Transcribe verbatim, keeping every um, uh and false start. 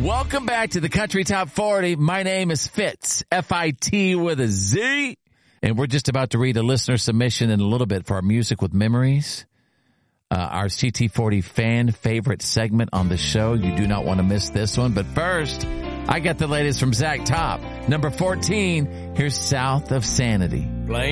Welcome back to the Country Top forty. My name is Fitz, F I T with a Z. And we're just about to read a listener submission in a little bit for our Music with Memories, uh, our C T forty fan favorite segment on the show. You do not want to miss this one. But first, I got the latest from Zach Top. Number fourteen, here's South of Sanity.